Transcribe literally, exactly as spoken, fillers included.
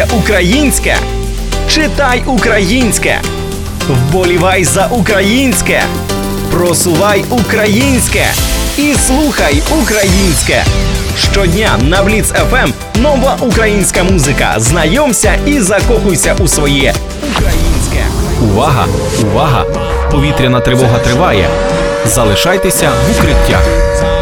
українське. Читай українське. Вболівай за українське. Просувай українське. І слухай українське. Щодня на Бліц еф ем нова українська музика. Знайомся і закохуйся у своє українське. Увага! Увага! Повітряна тривога триває. Залишайтеся в укриттях.